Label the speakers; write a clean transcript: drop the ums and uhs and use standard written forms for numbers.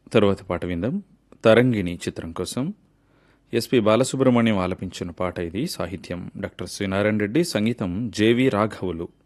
Speaker 1: తరువాత పాట విందాం. 'తరంగిణి' చిత్రం కోసం ఎస్పి బాలసుబ్రహ్మణ్యం ఆలపించిన పాట ఇది. సాహిత్యం డాక్టర్ సి నారాయణ రెడ్డి, సంగీతం జెవి రాఘవులు.